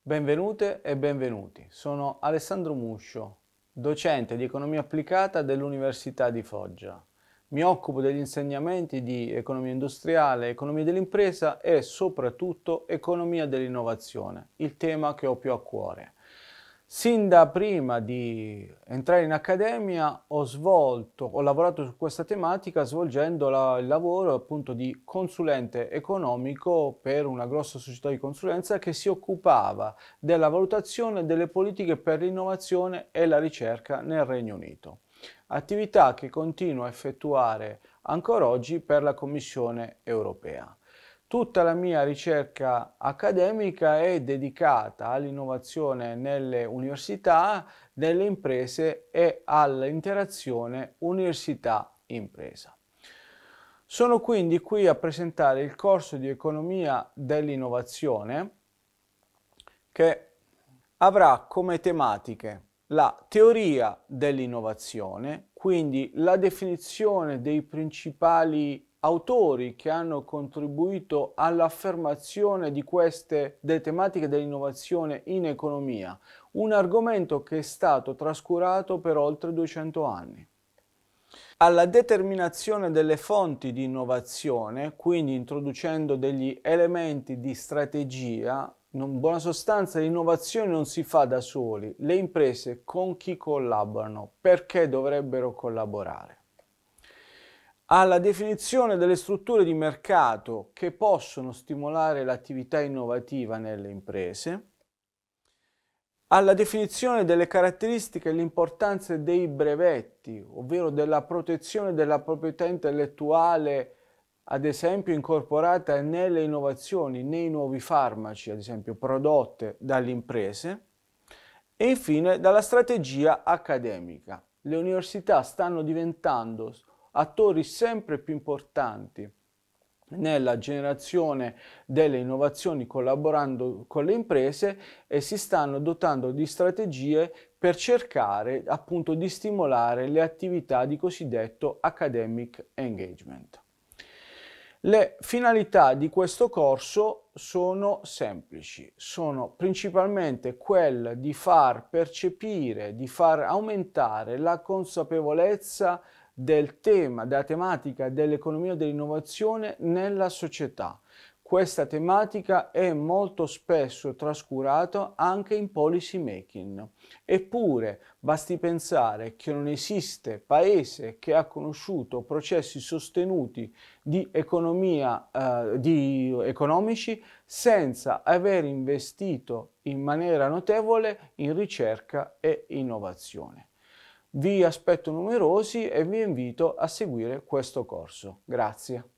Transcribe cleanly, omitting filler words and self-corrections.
Benvenute e benvenuti. Sono Alessandro Muscio, docente di economia applicata dell'Università di Foggia. Mi occupo degli insegnamenti di economia industriale, economia dell'impresa e soprattutto economia dell'innovazione, il tema che ho più a cuore. Sin da prima di entrare in accademia ho lavorato su questa tematica svolgendo il lavoro appunto di consulente economico per una grossa società di consulenza che si occupava della valutazione delle politiche per l'innovazione e la ricerca nel Regno Unito. Attività che continuo a effettuare ancora oggi per la Commissione europea. Tutta la mia ricerca accademica è dedicata all'innovazione nelle università, nelle imprese e all'interazione università-impresa. Sono quindi qui a presentare il corso di economia dell'innovazione che avrà come tematiche la teoria dell'innovazione, quindi la definizione dei principali autori che hanno contribuito all'affermazione di delle tematiche dell'innovazione in economia, un argomento che è stato trascurato per oltre 200 anni. Alla determinazione delle fonti di innovazione, quindi introducendo degli elementi di strategia. In buona sostanza l'innovazione non si fa da soli, le imprese con chi collaborano, perché dovrebbero collaborare. Alla definizione delle strutture di mercato che possono stimolare l'attività innovativa nelle imprese, alla definizione delle caratteristiche e l'importanza dei brevetti, ovvero della protezione della proprietà intellettuale, ad esempio incorporata nelle innovazioni, nei nuovi farmaci, ad esempio prodotte dalle imprese, e infine dalla strategia accademica. Le università stanno diventando attori sempre più importanti nella generazione delle innovazioni collaborando con le imprese e si stanno dotando di strategie per cercare appunto di stimolare le attività di cosiddetto academic engagement. Le finalità di questo corso sono semplici, sono principalmente quelle di far percepire, di far aumentare la consapevolezza del tema, della tematica dell'economia dell'innovazione nella società. Questa tematica è molto spesso trascurata anche in policy making. Eppure basti pensare che non esiste paese che ha conosciuto processi sostenuti di economici senza aver investito in maniera notevole in ricerca e innovazione. Vi aspetto numerosi e vi invito a seguire questo corso. Grazie.